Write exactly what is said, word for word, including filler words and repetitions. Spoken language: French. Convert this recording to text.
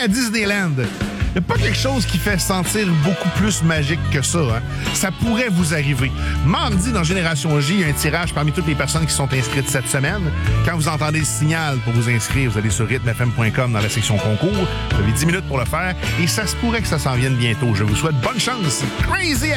à Disneyland. Il n'y a pas quelque chose qui fait sentir beaucoup plus magique que ça. Hein? Ça pourrait vous arriver. Mardi, dans Génération J, il y a un tirage parmi toutes les personnes qui sont inscrites cette semaine. Quand vous entendez le signal pour vous inscrire, vous allez sur rythme f m point com dans la section concours. Vous avez dix minutes pour le faire et ça se pourrait que ça s'en vienne bientôt. Je vous souhaite bonne chance. Crazy!